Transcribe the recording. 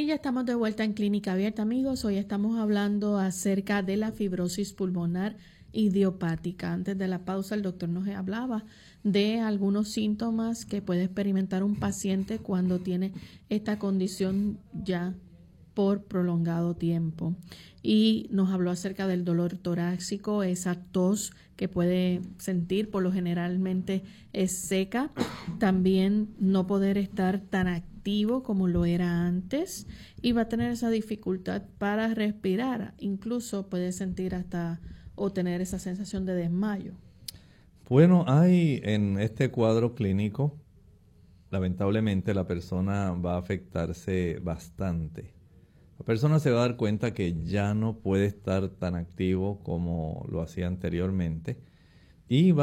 ya estamos de vuelta en Clínica Abierta, amigos. Hoy estamos hablando acerca de la fibrosis pulmonar idiopática. Antes de la pausa, el doctor nos hablaba de algunos síntomas que puede experimentar un paciente cuando tiene esta condición ya por prolongado tiempo. Y nos habló acerca del dolor torácico, esa tos que puede sentir, por lo generalmente es seca. También no poder estar tan activo como lo era antes y va a tener esa dificultad para respirar. Incluso puede sentir hasta o tener esa sensación de desmayo. Bueno, hay en este cuadro clínico, lamentablemente la persona va a afectarse bastante. La persona se va a dar cuenta que ya no puede estar tan activo como lo hacía anteriormente y va